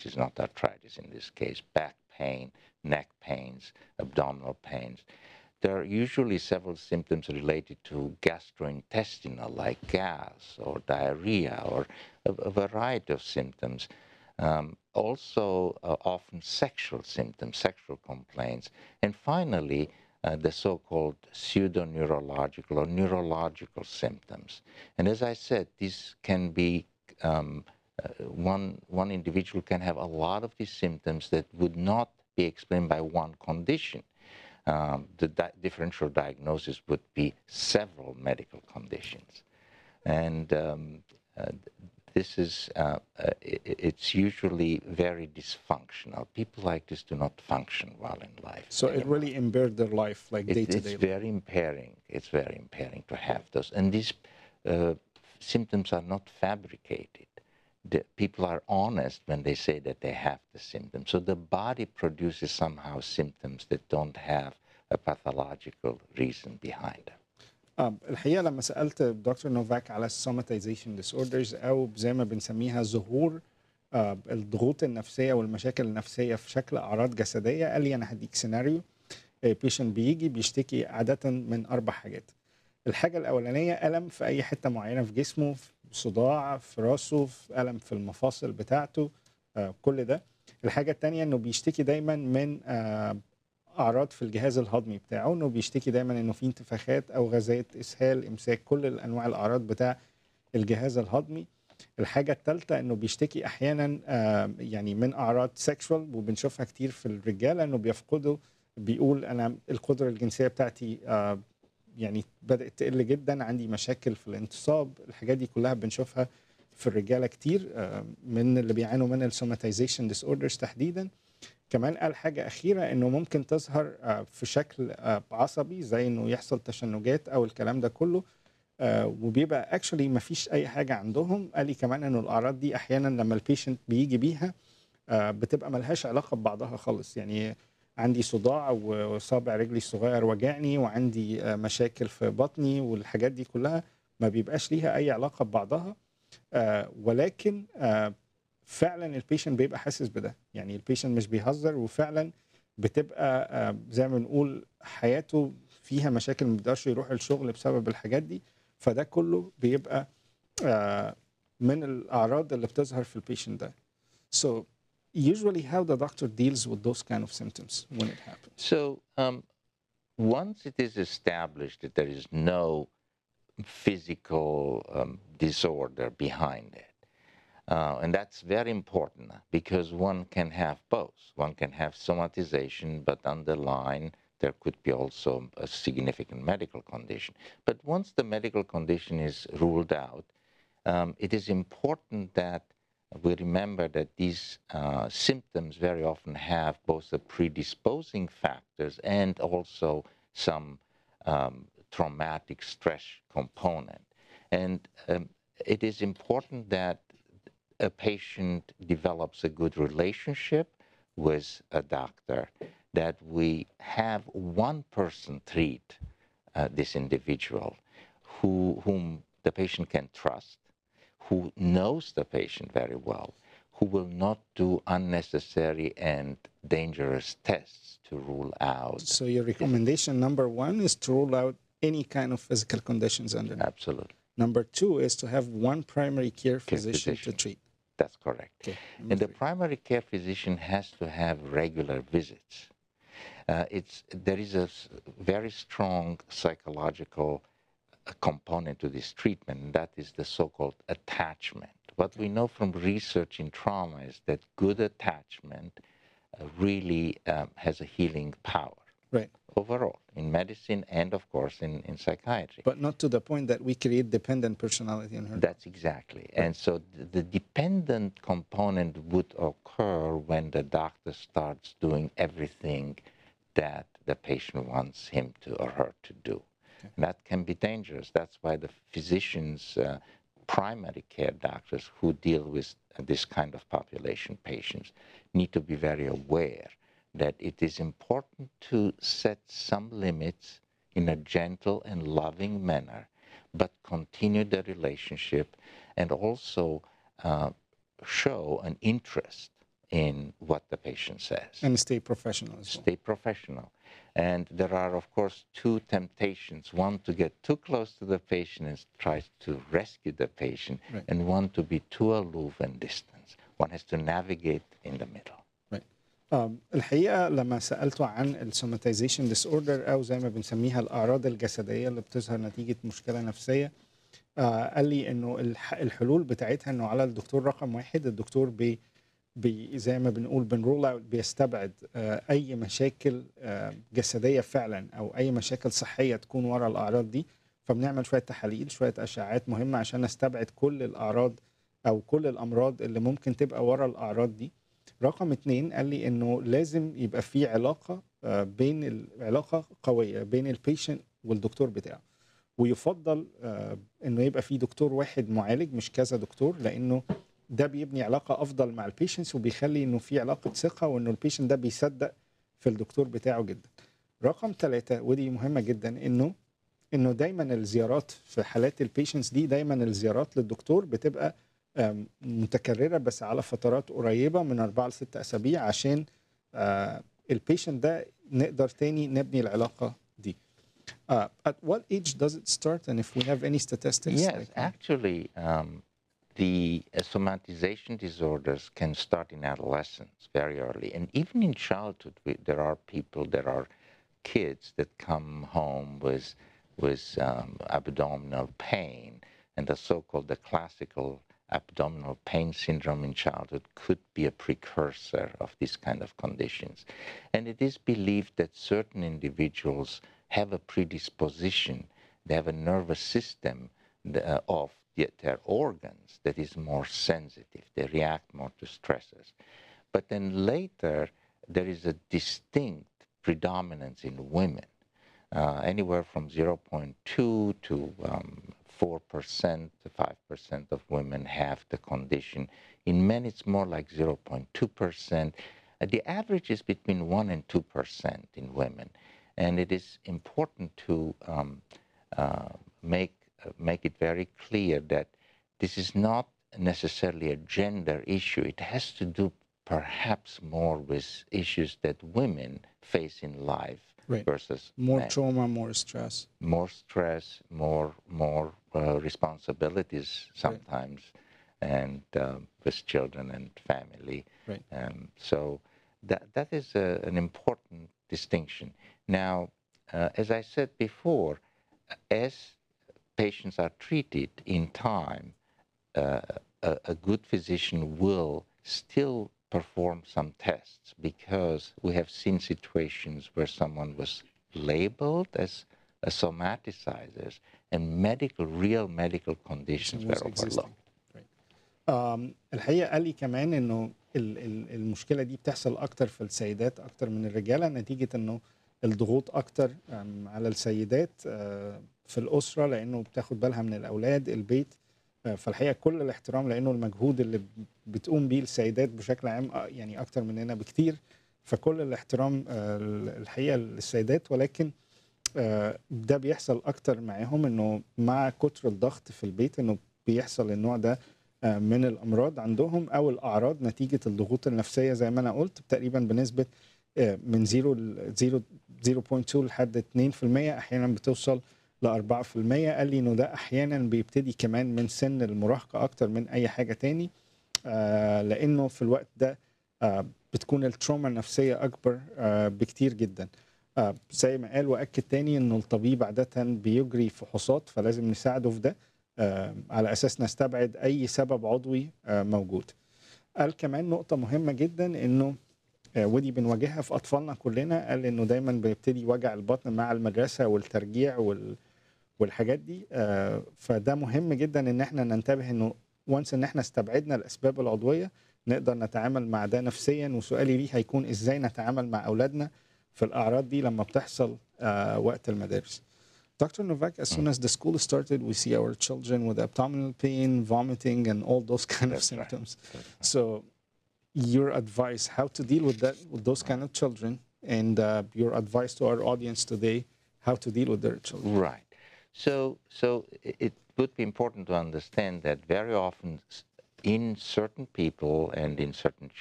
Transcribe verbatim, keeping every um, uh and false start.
which is not arthritis in this case, back pain, neck pains, abdominal pains. There are usually several symptoms related to gastrointestinal, like gas or diarrhea or a, a variety of symptoms. Um, also, uh, often sexual symptoms, sexual complaints. And finally, uh, the so-called pseudo-neurological or neurological symptoms. And as I said, these can be, um, uh, one, one individual can have a lot of these symptoms that would not be explained by one condition. Um, the di differential diagnosis would be several medical conditions. And um, uh, this is, uh, uh, it, it's usually very dysfunctional. People like this do not function well in life. So anymore. it really impaired their life, like It, day to it's day. very impairing. It's very impairing to have those. And these uh, symptoms are not fabricated. The people are honest when they say that they have the symptoms. So the body produces somehow symptoms that don't have a pathological reason behind them. آه، الحقيقة لما سألت دكتور نوفاك على السوماتيزيشن ديسوردرز أو زي ما بنسميها ظهور آه، الضغوط النفسية والمشاكل النفسية في شكل أعراض جسدية، قال لي أنا هديك سيناريو. بيشنت بيجي بيشتكي عادة من أربع حاجات. الحاجة الأولانية ألم في أي حتة معينة في جسمه، في صداع في راسه، في ألم في المفاصل بتاعته، آه، كل ده. الحاجة التانية إنه بيشتكي دايما من آه، أعراض في الجهاز الهضمي بتاعه، إنه بيشتكي دايما إنه في انتفاخات أو غازات، إسهال، إمساك، كل الأنواع الأعراض بتاع الجهاز الهضمي. الحاجة الثالثة إنه بيشتكي أحيانا آه، يعني من أعراض سيكشوال، وبنشوفها كتير في الرجالة، إنه بيفقدوا، بيقول أنا القدرة الجنسية بتاعتي آه، يعني بدأت تقل جدا، عندي مشاكل في الانتصاب. الحاجات دي كلها بنشوفها في الرجالة كتير آه، من اللي بيعانوا من السوماتيزيشن ديس اوردرز تحديدا. كمان قال حاجة أخيرة إنه ممكن تظهر آه، في شكل آه، عصبي، زي إنه يحصل تشنجات أو الكلام ده كله، آه، وبيبقى اكشولي ما فيش اي حاجه عندهم. قال لي كمان انه الاعراض دي احيانا لما البيشنت بيجي بيها آه، بتبقى ملهاش علاقه ببعضها خالص. يعني عندي صداع وصابع رجلي الصغير وجعني، وعندي آه، مشاكل في بطني، والحاجات دي كلها ما بيبقاش ليها اي علاقه ببعضها. آه، ولكن آه، فعلا البيشنت بيبقى حاسس بده، يعني البيشنت مش بيهزر، وفعلا بتبقى آه، زي ما بنقول حياته فيها مشاكل، ما بيقدرش يروح الشغل بسبب الحاجات دي. فده كله بيبقى آه، من الأعراض اللي بتظهر في البيشنت ده. So usually how the doctor deals with those kind of symptoms when it happens. So um, once it is established that there is no physical um, disorder behind it, uh, and that's very important because one can have both. One can have somatization, but underlying there could be also a significant medical condition. But once the medical condition is ruled out, um, it is important that we remember that these uh, symptoms very often have both the predisposing factors and also some um, traumatic stress component. And um, it is important that a patient develops a good relationship with a doctor, that we have one person treat uh, this individual who, whom the patient can trust, who knows the patient very well, who will not do unnecessary and dangerous tests to rule out. So your recommendation number one is to rule out any kind of physical conditions underneath. Absolutely. Number two is to have one primary care Care physician, physician. to treat. That's correct. Okay. And the three. primary care physician has to have regular visits. Uh, it's, there is a s- very strong psychological uh, component to this treatment, and that is the so-called attachment. What we know from research in trauma is that good attachment uh, really um, has a healing power Right. overall in medicine and, of course, in, in psychiatry. But not to the point that we create dependent personality in her. That's exactly. And so th- the dependent component would occur when the doctor starts doing everything that the patient wants him to or her to do. Okay. And that can be dangerous. That's why the physicians, uh, primary care doctors who deal with this kind of population patients need to be very aware that it is important to set some limits in a gentle and loving manner, but continue the relationship and also uh, show an interest in what the patient says. And stay professional as well. Stay professional. And there are, of course, two temptations. One, to get too close to the patient and try to rescue the patient, Right. and one, to be too aloof and distant. One has to navigate in the middle. Right. آم، الحقيقة لما سألته عن السوماتيزيشن ديس اوردر أو زي ما بنسميها الأعراض الجسدية اللي بتظهر نتيجة مشكلة نفسية، آه قال لي إنه الح- الحلول بتاعتها إنه على الدكتور رقم واحد، الدكتور بي بي زي ما بنقول بنرول اوت بيستبعد آه أي مشاكل آه جسدية فعلا أو أي مشاكل صحية تكون ورا الأعراض دي، فبنعمل شوية تحاليل شوية أشعاعات مهمة عشان نستبعد كل الأعراض أو كل الأمراض اللي ممكن تبقى ورا الأعراض دي. رقم اتنين قال لي انه لازم يبقى في علاقه آه، بين العلاقه قويه بين البيشنت والدكتور بتاعه، ويفضل آه، انه يبقى في دكتور واحد معالج مش كذا دكتور، لانه ده بيبني علاقه افضل مع البيشنتس وبيخلي انه في علاقه ثقه وانه البيشنت ده بيصدق في الدكتور بتاعه جدا. رقم ثلاثة ودي مهمه جدا، انه انه دايما الزيارات في حالات البيشنتس دي، دايما الزيارات للدكتور بتبقى آم، متكرره بس على فترات قريبه من اربعه لست اسابيع، عشان البيشنت ده نقدر تاني نبني العلاقه دي. Uh, at what age does it start, and if we have any statistics? Yes, like- actually, um, the uh, somatization disorders can start in adolescence very early. And even in childhood, we, there are people, there are kids that come home with, with um, abdominal pain. And the so-called, the classical abdominal pain syndrome in childhood could be a precursor of this kind of conditions. And it is believed that certain individuals have a predisposition, they have a nervous system uh, of the, their organs that is more sensitive, they react more to stresses. But then later, there is a distinct predominance in women, uh, anywhere from zero point two to um, four percent to five percent of women have the condition. In men, it's more like zero point two percent. Uh, the average is between one and two percent in women. And it is important to um, uh, make, uh, make it very clear that this is not necessarily a gender issue. It has to do perhaps more with issues that women face in life Right. versus more men. trauma, more stress. More stress, more more uh, responsibilities sometimes, and um, with children and family. Right. Um, so that that is a, an important distinction. Now, uh, as I said before, as patients are treated in time, uh, a, a good physician will still perform some tests, because we have seen situations where someone was labeled as a somaticizer and medical, real medical conditions was were existing. overlooked. آم، الحقيقه قال لي كمان انه ال- ال- المشكله دي بتحصل اكتر في السيدات اكتر من الرجاله، نتيجه انه الضغوط اكتر آم، على السيدات آه، في الاسره، لانه بتاخد بالها من الاولاد البيت. آه، فالحقيقه كل الاحترام، لانه المجهود اللي ب- بتقوم بيه السيدات بشكل عام آه، يعني اكتر مننا بكتير، فكل الاحترام آه، الحقيقه للسيدات. ولكن آه، ده بيحصل اكتر معاهم، انه مع كتر الضغط في البيت انه بيحصل النوع ده آه، من الامراض عندهم، او الاعراض نتيجه الضغوط النفسيه زي ما انا قلت، تقريبا بنسبه آه، من صفر ل صفر صفر فاصلة اتنين لحد اتنين في المية، احيانا بتوصل ل اربعة في المية. قال لي انه ده احيانا بيبتدي كمان من سن المراهقه اكتر من اي حاجه تاني، آه، لانه في الوقت ده آه، بتكون التروما النفسيه اكبر آه، بكتير جدا. آه، زي ما قال واكد تاني انه الطبيب عاده بيجري فحوصات، فلازم نساعده في ده آه، على اساس نستبعد اي سبب عضوي آه، موجود. قال كمان نقطه مهمه جدا، انه آه، ودي بنواجهها في اطفالنا كلنا. قال انه دايما بيبتدي وجع البطن مع المدرسه والترجيع وال والحاجات دي، آه، فده مهم جدا ان احنا ننتبه انه وانس ان احنا استبعدنا الاسباب العضويه نقدر نتعامل مع ده نفسيا. وسؤالي ليه هيكون ازاي نتعامل مع اولادنا في الاعراض دي لما بتحصل آه، وقت المدارس. Doctor Novak, as soon as the school started, we see our children with abdominal pain, vomiting, and all those kind of That's right. symptoms. That's right. So, your advice how to deal with that, with those kind of children, and uh, your advice to our audience today, how to deal with their children. Right. So, so i- it would be important to understand that very often s- in certain people and in certain